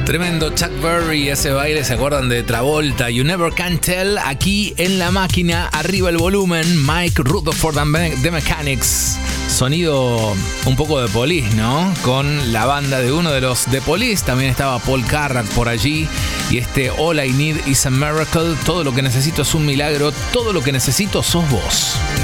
Tremendo Chuck Berry, ese baile, ¿se acuerdan de Travolta? You Never Can Tell, aquí en la máquina, arriba el volumen, Mike Rutherford and The Mechanics. Sonido un poco de Police, ¿no? Con la banda de uno de los The Police, también estaba Paul Carrack por allí. Y este All I Need Is a Miracle, todo lo que necesito es un milagro, todo lo que necesito sos vos.